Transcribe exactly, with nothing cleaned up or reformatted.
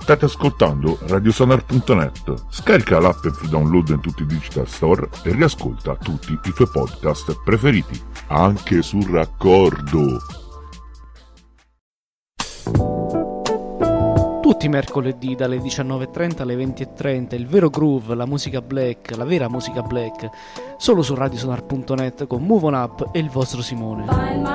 State ascoltando radiosonar punto net. Scarica l'app e free download in tutti i digital store e riascolta tutti i tuoi podcast preferiti, anche sul raccordo. Tutti i mercoledì dalle diciannove e trenta alle venti e trenta il vero groove, la musica black, la vera musica black, solo su radiosonar punto net con Move On Up e il vostro Simone.